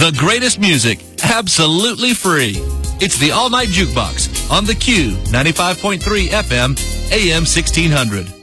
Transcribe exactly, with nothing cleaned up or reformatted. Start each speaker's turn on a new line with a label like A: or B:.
A: The greatest music, absolutely free. It's the All Night Jukebox on the Q ninety-five point three F M, A M sixteen hundred.